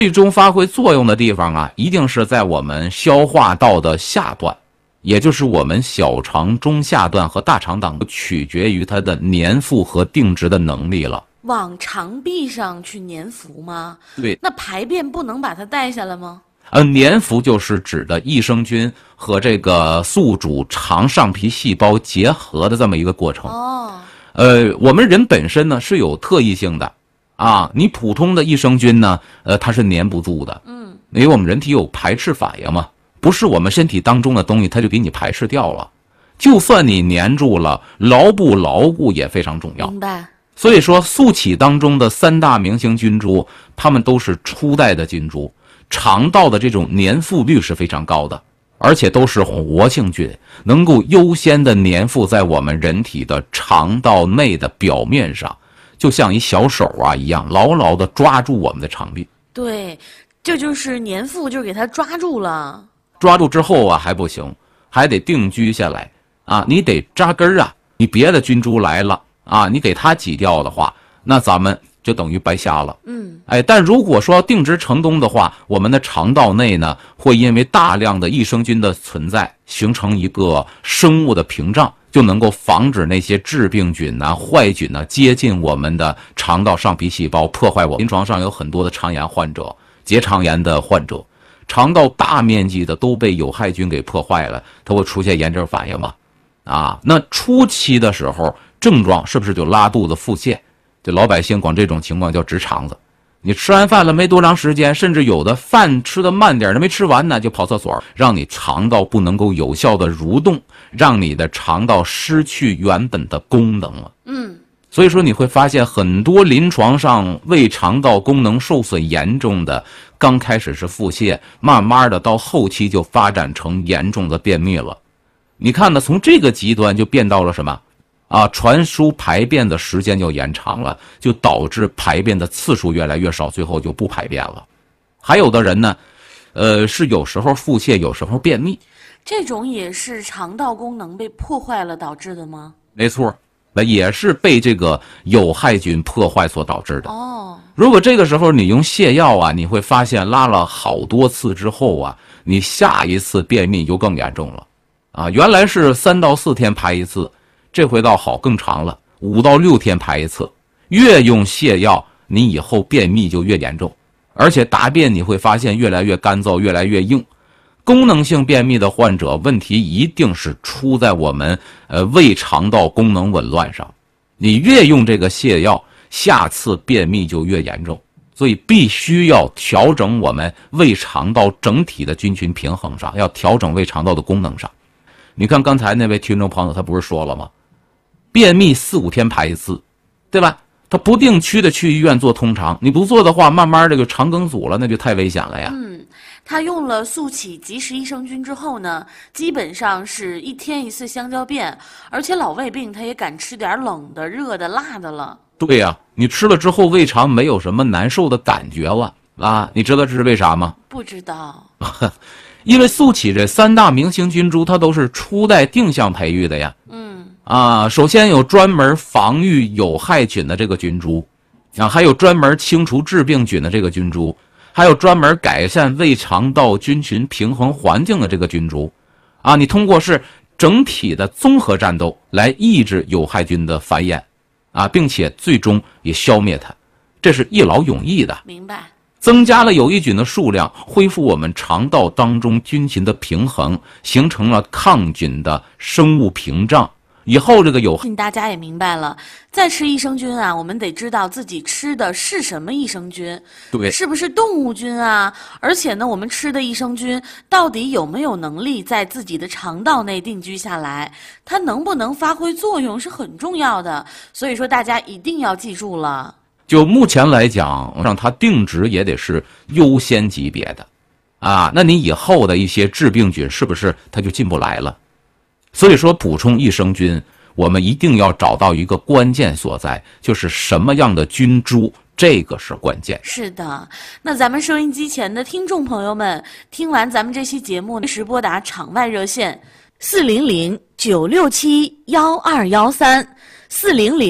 最终发挥作用的地方啊，一定是在我们消化道的下段，也就是我们小肠中下段和大肠档，取决于它的粘附和定植的能力了。 往肠壁上去粘附吗？ 对， 那排便不能把它带下来吗？ 粘附就是指的益生菌和这个宿主肠上皮细胞结合的这么一个过程。 哦， 我们人本身呢是有特异性的。你普通的益生菌呢，它是粘不住的，因为我们人体有排斥反应嘛，不是我们身体当中的东西，它就给你排斥掉了。就算你粘住了，牢不牢固也非常重要。 明白。 所以说，素体当中的3大明星菌株，它们都是初代的菌株，肠道的这种粘附率是非常高的，而且都是活性菌，能够优先的粘附在我们人体的肠道内的表面上。就像一小手一样，牢牢地抓住我们的肠壁。 对，这就是粘附，就是给它抓住了。 抓住之后还不行，还得定居下来你得扎根你别的菌株来了你给它挤掉的话，那咱们就等于白瞎了。但如果说定植成功的话，我们的肠道内呢，会因为大量的益生菌的存在，形成一个生物的屏障，就能够防止那些致病菌坏菌接近我们的肠道上皮细胞，破坏我们。临床上有很多的肠炎患者、结肠炎的患者，肠道大面积的都被有害菌给破坏了，它会出现炎症反应嘛？那初期的时候，症状是不是就拉肚子、腹泻？这老百姓管这种情况叫直肠子。你吃完饭了没多长时间，甚至有的饭吃的慢点，没吃完呢就跑厕所，让你肠道不能够有效的蠕动，让你的肠道失去原本的功能了。所以说你会发现很多临床上胃肠道功能受损严重的，刚开始是腹泻，慢慢的到后期就发展成严重的便秘了。你看呢，从这个极端就变到了什么？传输排便的时间就延长了，就导致排便的次数越来越少，最后就不排便了。还有的人呢，是有时候腹泻，有时候便秘， 这种也是肠道功能被破坏了导致的吗？ 没错，也是被这个有害菌破坏所导致的。如果这个时候你用泻药你会发现拉了好多次之后你下一次便秘就更严重了。原来是3到4天排一次。这回倒好，更长了，5到6天排一次。越用泻药，你以后便秘就越严重，而且大便你会发现越来越干燥，越来越硬。功能性便秘的患者，问题一定是出在我们胃肠道功能紊乱上。你越用这个泻药，下次便秘就越严重。所以必须要调整我们胃肠道整体的菌群平衡上，要调整胃肠道的功能上。你看刚才那位听众朋友他不是说了吗？便秘4、5天排一次，对吧？他不定期的去医院做通肠，你不做的话，慢慢这个肠梗阻了，那就太危险了呀。 他用了速起及时益生菌之后呢，基本上是1天1次香蕉便，而且老胃病他也敢吃点冷的、热的、辣的了。 对呀，你吃了之后胃肠没有什么难受的感觉了你知道这是为啥吗？ 不知道。 因为速起这3大明星菌株它都是初代定向培育的呀。首先有专门防御有害菌的这个菌株还有专门清除致病菌的这个菌株，还有专门改善胃肠道菌群平衡环境的这个菌株你通过是整体的综合战斗来抑制有害菌的繁衍并且最终也消灭它，这是一劳永逸的。 明白。 增加了有益菌的数量，恢复我们肠道当中菌群的平衡，形成了抗菌的生物屏障。以后这个有大家也明白了，再吃益生菌我们得知道自己吃的是什么益生菌， 对， 是不是动物菌而且呢，我们吃的益生菌到底有没有能力在自己的肠道内定居下来，它能不能发挥作用是很重要的。所以说大家一定要记住了。 就目前来讲，让它定植也得是优先级别的那你以后的一些致病菌是不是它就进不来了？所以说补充益生菌，我们一定要找到一个关键所在，就是什么样的菌株，这个是关键。 是的，那咱们收音机前的听众朋友们，听完咱们这期节目，随时拨打场外热线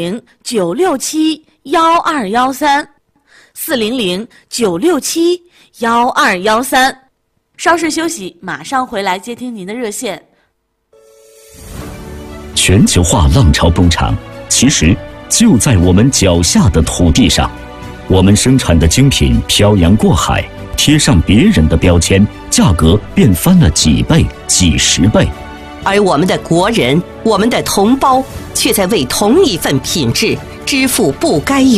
400-967-1213，400-967-1213，400-967-1213。 1213。稍事休息，马上回来接听您的热线。 全球化浪潮崩场，其实就在我们脚下的土地上。我们生产的精品漂洋过海，贴上别人的标签，价格便翻了几倍、几十倍。 而我们的国人，我们的同胞，却在为同一份品质支付不该有